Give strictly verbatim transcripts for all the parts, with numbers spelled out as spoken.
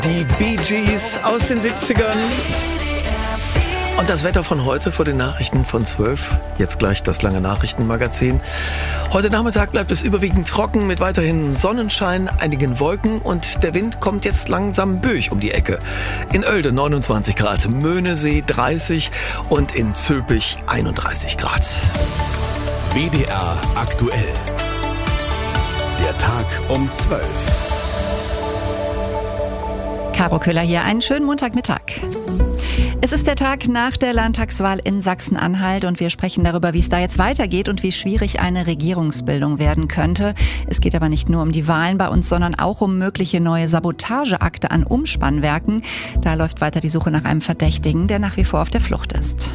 Die Bee Gees aus den siebzigern. Und das Wetter von heute vor den Nachrichten von zwölf. Jetzt gleich das lange Nachrichtenmagazin. Heute Nachmittag bleibt es überwiegend trocken mit weiterhin Sonnenschein, einigen Wolken und der Wind kommt jetzt langsam böig um die Ecke. In Oelde neunundzwanzig Grad, Möhnesee dreißig und in Zülpich einunddreißig Grad. W D R aktuell. Der Tag um zwölf. Caro Köhler hier, einen schönen Montagmittag. Es ist der Tag nach der Landtagswahl in Sachsen-Anhalt und wir sprechen darüber, wie es da jetzt weitergeht und wie schwierig eine Regierungsbildung werden könnte. Es geht aber nicht nur um die Wahlen bei uns, sondern auch um mögliche neue Sabotageakte an Umspannwerken. Da läuft weiter die Suche nach einem Verdächtigen, der nach wie vor auf der Flucht ist.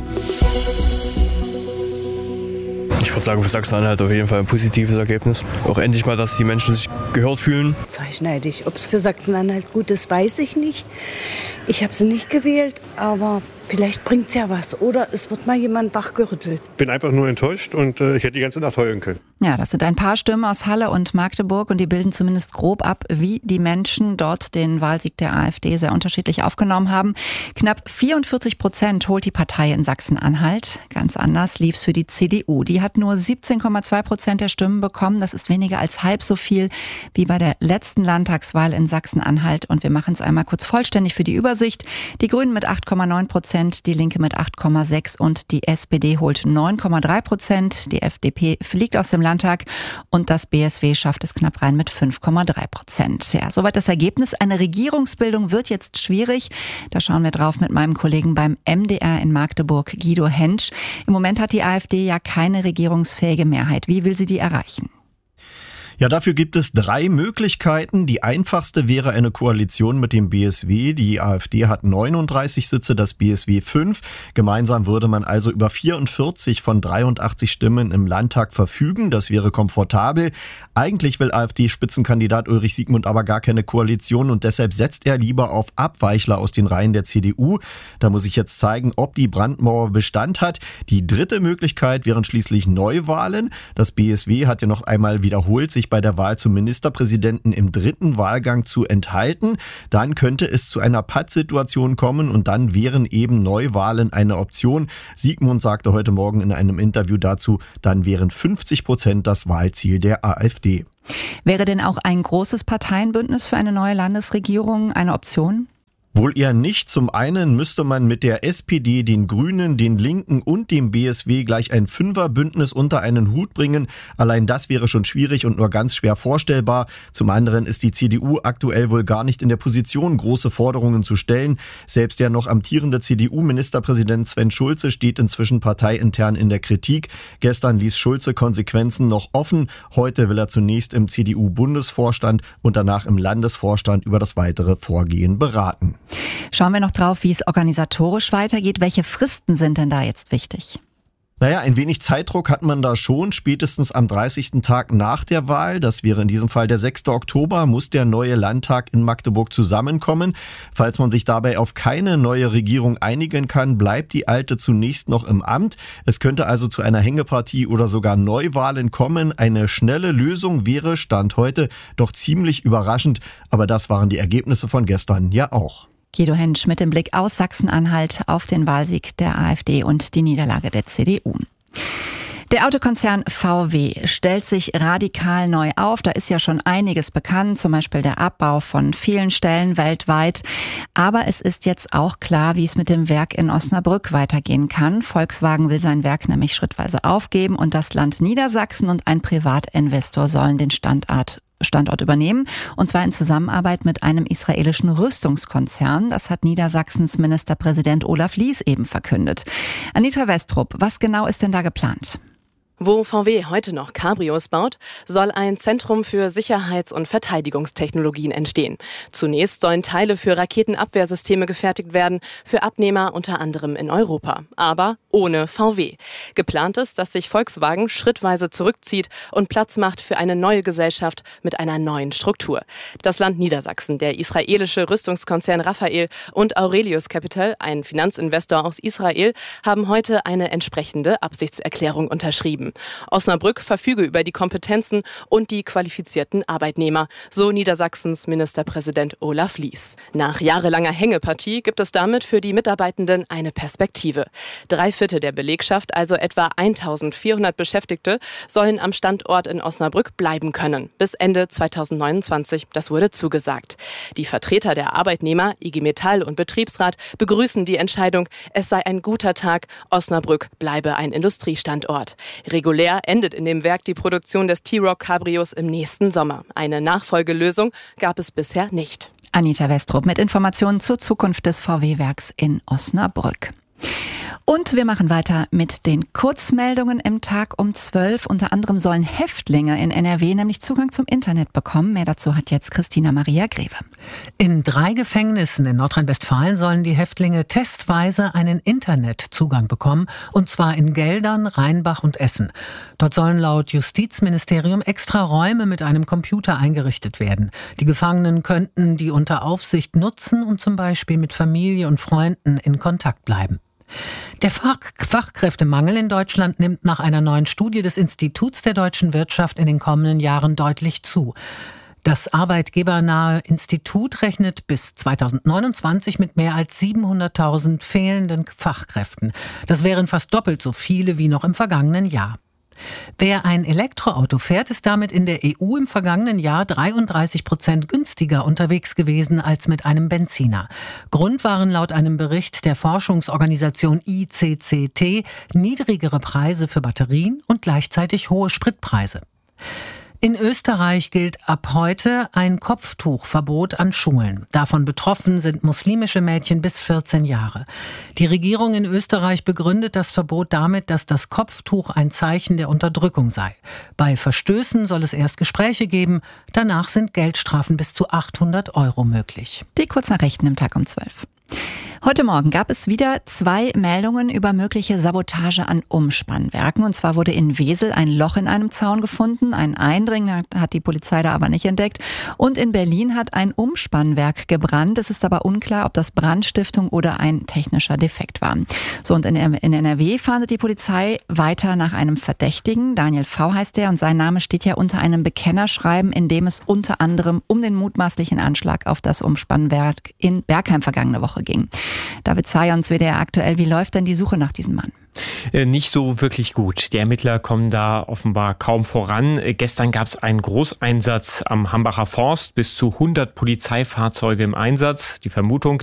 Ich würde sagen, für Sachsen-Anhalt auf jeden Fall ein positives Ergebnis. Auch endlich mal, dass die Menschen sich gehört fühlen. Zweischneidig. Ob es für Sachsen-Anhalt gut ist, weiß ich nicht. Ich habe sie nicht gewählt, aber vielleicht bringt es ja was. Oder es wird mal jemand wachgerüttelt. Ich bin einfach nur enttäuscht und äh, ich hätte die ganze Nacht heulen können. Ja, das sind ein paar Stimmen aus Halle und Magdeburg und die bilden zumindest grob ab, wie die Menschen dort den Wahlsieg der AfD sehr unterschiedlich aufgenommen haben. Knapp vierundvierzig Prozent holt die Partei in Sachsen-Anhalt. Ganz anders lief's für die C D U. Die hat nur siebzehn Komma zwei Prozent der Stimmen bekommen. Das ist weniger als halb so viel wie bei der letzten Landtagswahl in Sachsen-Anhalt. Und wir machen es einmal kurz vollständig für die Übersicht. Die Grünen mit acht Komma neun Prozent, die Linke mit acht Komma sechs und die S P D holt neun Komma drei Prozent. Die F D P fliegt aus dem Landtag und das B S W schafft es knapp rein mit fünf Komma drei Prozent. Ja, soweit das Ergebnis. Eine Regierungsbildung wird jetzt schwierig. Da schauen wir drauf mit meinem Kollegen beim M D R in Magdeburg, Guido Hentsch. Im Moment hat die AfD ja keine regierungsfähige Mehrheit. Wie will sie die erreichen? Ja, dafür gibt es drei Möglichkeiten. Die einfachste wäre eine Koalition mit dem B S W. Die AfD hat neununddreißig Sitze, das B S W fünf. Gemeinsam würde man also über vierundvierzig von dreiundachtzig Stimmen im Landtag verfügen. Das wäre komfortabel. Eigentlich will AfD-Spitzenkandidat Ulrich Siegmund aber gar keine Koalition und deshalb setzt er lieber auf Abweichler aus den Reihen der C D U. Da muss ich jetzt zeigen, ob die Brandmauer Bestand hat. Die dritte Möglichkeit wären schließlich Neuwahlen. Das B S W hat ja noch einmal wiederholt, sich bei der Wahl zum Ministerpräsidenten im dritten Wahlgang zu enthalten. Dann könnte es zu einer Pattsituation kommen und dann wären eben Neuwahlen eine Option. Siegmund sagte heute Morgen in einem Interview dazu, dann wären fünfzig Prozent das Wahlziel der AfD. Wäre denn auch ein großes Parteienbündnis für eine neue Landesregierung eine Option? Wohl eher nicht. Zum einen müsste man mit der S P D, den Grünen, den Linken und dem B S W gleich ein Fünferbündnis unter einen Hut bringen. Allein das wäre schon schwierig und nur ganz schwer vorstellbar. Zum anderen ist die C D U aktuell wohl gar nicht in der Position, große Forderungen zu stellen. Selbst der noch amtierende C D U-Ministerpräsident Sven Schulze steht inzwischen parteiintern in der Kritik. Gestern ließ Schulze Konsequenzen noch offen. Heute will er zunächst im C D U-Bundesvorstand und danach im Landesvorstand über das weitere Vorgehen beraten. Schauen wir noch drauf, wie es organisatorisch weitergeht. Welche Fristen sind denn da jetzt wichtig? Naja, ein wenig Zeitdruck hat man da schon. Spätestens am dreißigsten Tag nach der Wahl, das wäre in diesem Fall der sechste Oktober, muss der neue Landtag in Magdeburg zusammenkommen. Falls man sich dabei auf keine neue Regierung einigen kann, bleibt die alte zunächst noch im Amt. Es könnte also zu einer Hängepartie oder sogar Neuwahlen kommen. Eine schnelle Lösung wäre, Stand heute, doch ziemlich überraschend. Aber das waren die Ergebnisse von gestern ja auch. Guido Hentsch mit dem Blick aus Sachsen-Anhalt auf den Wahlsieg der AfD und die Niederlage der C D U. Der Autokonzern V W stellt sich radikal neu auf. Da ist ja schon einiges bekannt, zum Beispiel der Abbau von vielen Stellen weltweit. Aber es ist jetzt auch klar, wie es mit dem Werk in Osnabrück weitergehen kann. Volkswagen will sein Werk nämlich schrittweise aufgeben und das Land Niedersachsen und ein Privatinvestor sollen den Standort Standort übernehmen, und zwar in Zusammenarbeit mit einem israelischen Rüstungskonzern. Das hat Niedersachsens Ministerpräsident Olaf Lies eben verkündet. Anita Westrup, was genau ist denn da geplant? Wo V W heute noch Cabrios baut, soll ein Zentrum für Sicherheits- und Verteidigungstechnologien entstehen. Zunächst sollen Teile für Raketenabwehrsysteme gefertigt werden, für Abnehmer unter anderem in Europa, aber ohne V W. Geplant ist, dass sich Volkswagen schrittweise zurückzieht und Platz macht für eine neue Gesellschaft mit einer neuen Struktur. Das Land Niedersachsen, der israelische Rüstungskonzern Rafael und Aurelius Capital, ein Finanzinvestor aus Israel, haben heute eine entsprechende Absichtserklärung unterschrieben. bleiben. Osnabrück verfüge über die Kompetenzen und die qualifizierten Arbeitnehmer, so Niedersachsens Ministerpräsident Olaf Lies. Nach jahrelanger Hängepartie gibt es damit für die Mitarbeitenden eine Perspektive. Drei Viertel der Belegschaft, also etwa eintausendvierhundert Beschäftigte, sollen am Standort in Osnabrück bleiben können. Bis Ende zweitausendneunundzwanzig, das wurde zugesagt. Die Vertreter der Arbeitnehmer, I G Metall und Betriebsrat begrüßen die Entscheidung, es sei ein guter Tag, Osnabrück bleibe ein Industriestandort. Regulär endet in dem Werk die Produktion des T-Roc Cabrios im nächsten Sommer. Eine Nachfolgelösung gab es bisher nicht. Anita Westrup mit Informationen zur Zukunft des V W-Werks in Osnabrück. Und wir machen weiter mit den Kurzmeldungen im Tag um zwölf. Unter anderem sollen Häftlinge in N R W nämlich Zugang zum Internet bekommen. Mehr dazu hat jetzt Christina Maria Greve. In drei Gefängnissen in Nordrhein-Westfalen sollen die Häftlinge testweise einen Internetzugang bekommen, und zwar in Geldern, Rheinbach und Essen. Dort sollen laut Justizministerium extra Räume mit einem Computer eingerichtet werden. Die Gefangenen könnten die unter Aufsicht nutzen und zum Beispiel mit Familie und Freunden in Kontakt bleiben. Der Fach- Fachkräftemangel in Deutschland nimmt nach einer neuen Studie des Instituts der deutschen Wirtschaft in den kommenden Jahren deutlich zu. Das arbeitgebernahe Institut rechnet bis zweitausendneunundzwanzig mit mehr als siebenhunderttausend fehlenden Fachkräften. Das wären fast doppelt so viele wie noch im vergangenen Jahr. Wer ein Elektroauto fährt, ist damit in der E U im vergangenen Jahr dreiunddreißig Prozent günstiger unterwegs gewesen als mit einem Benziner. Grund waren laut einem Bericht der Forschungsorganisation I C C T niedrigere Preise für Batterien und gleichzeitig hohe Spritpreise. In Österreich gilt ab heute ein Kopftuchverbot an Schulen. Davon betroffen sind muslimische Mädchen bis vierzehn Jahre. Die Regierung in Österreich begründet das Verbot damit, dass das Kopftuch ein Zeichen der Unterdrückung sei. Bei Verstößen soll es erst Gespräche geben, danach sind Geldstrafen bis zu achthundert Euro möglich. Die Kurznachrichten im Tag um zwölf. Heute Morgen gab es wieder zwei Meldungen über mögliche Sabotage an Umspannwerken. Und zwar wurde in Wesel ein Loch in einem Zaun gefunden. Ein Eindringling hat die Polizei da aber nicht entdeckt. Und in Berlin hat ein Umspannwerk gebrannt. Es ist aber unklar, ob das Brandstiftung oder ein technischer Defekt war. So, und in, in N R W fahndet die Polizei weiter nach einem Verdächtigen. Daniel V. heißt er und sein Name steht ja unter einem Bekennerschreiben, in dem es unter anderem um den mutmaßlichen Anschlag auf das Umspannwerk in Bergheim vergangene Woche ging. David Zayons, W D R aktuell, wie läuft denn die Suche nach diesem Mann? Nicht so wirklich gut. Die Ermittler kommen da offenbar kaum voran. Gestern gab es einen Großeinsatz am Hambacher Forst, bis zu hundert Polizeifahrzeuge im Einsatz. Die Vermutung,